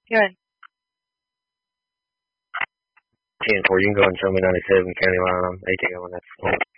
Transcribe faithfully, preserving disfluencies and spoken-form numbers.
Good. ten four, you can go and show me ninety-seven county line. I'm eighteen on that.